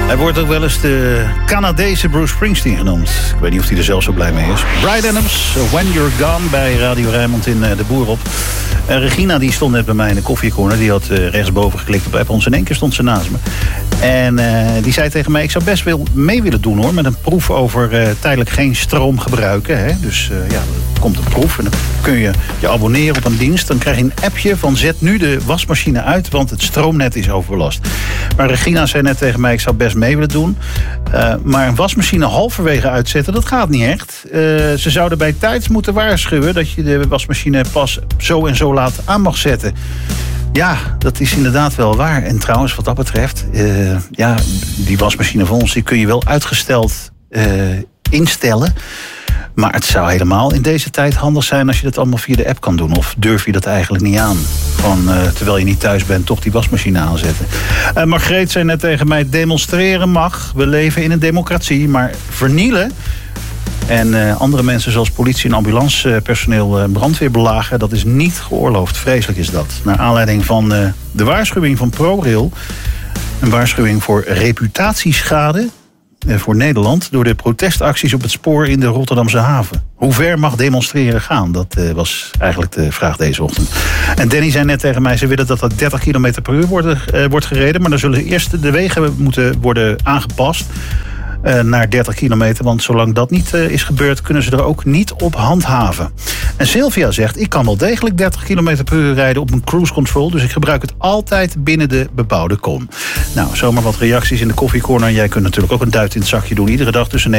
Hij wordt ook wel eens de Canadese Bruce Springsteen genoemd. Ik weet niet of hij er zelf zo blij mee is. Bryan Adams, When You're Gone, bij Radio Rijnmond in De Boer op. Regina die stond net bij mij in de koffiecorner. Die had rechtsboven geklikt op Apple. En in één keer stond ze naast me. En die zei tegen mij, ik zou best wel mee willen doen hoor. Met een proef over tijdelijk geen stroom gebruiken. Hè? Dus er komt een proef. En dan kun je je abonneren op een dienst. Dan krijg je een appje van zet nu de wasmachine uit. Want het stroomnet is overbelast. Maar Regina zei net tegen mij, ik zou best mee willen doen. Maar een wasmachine halverwege uitzetten, dat gaat niet echt. Ze zouden bij tijds moeten waarschuwen dat je de wasmachine pas zo en zo laat aan mag zetten. Ja, dat is inderdaad wel waar. En trouwens, wat dat betreft, die wasmachine van ons, die kun je wel uitgesteld instellen. Maar het zou helemaal in deze tijd handig zijn als je dat allemaal via de app kan doen. Of durf je dat eigenlijk niet aan? Gewoon, terwijl je niet thuis bent, toch die wasmachine aanzetten. Margreet zei net tegen mij, demonstreren mag. We leven in een democratie, maar vernielen en andere mensen zoals politie en ambulancepersoneel brandweer belagen, dat is niet geoorloofd. Vreselijk is dat. Naar aanleiding van de waarschuwing van ProRail, een waarschuwing voor reputatieschade voor Nederland door de protestacties op het spoor in de Rotterdamse haven. Hoe ver mag demonstreren gaan? Dat was eigenlijk de vraag deze ochtend. En Danny zei net tegen mij, ze willen dat 30 km per uur wordt gereden, maar dan zullen eerst de wegen moeten worden aangepast naar 30 kilometer. Want zolang dat niet is gebeurd, kunnen ze er ook niet op handhaven. En Sylvia zegt, ik kan wel degelijk 30 kilometer per uur rijden op een cruise control. Dus ik gebruik het altijd binnen de bebouwde kom. Nou, zomaar wat reacties in de koffiecorner. Jij kunt natuurlijk ook een duit in het zakje doen. Iedere dag tussen